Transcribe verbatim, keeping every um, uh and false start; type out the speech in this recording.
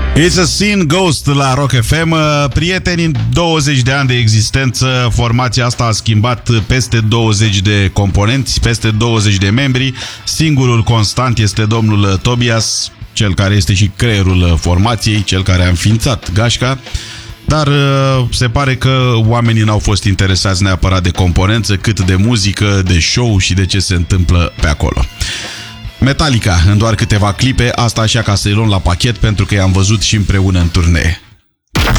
It's a Sin Ghost la Rock F M. Prieteni, în douăzeci de ani de existență, formația asta a schimbat peste douăzeci de componenți, peste douăzeci de membri. Singurul constant este domnul Tobias, cel care este și creierul formației, cel care a înființat gașca. Dar se pare că oamenii n-au fost interesați neapărat de componență, cât de muzică, de show și de ce se întâmplă pe acolo. Metallica, în doar câteva clipe, asta așa ca să-i luăm la pachet, pentru că i-am văzut și împreună în turnee.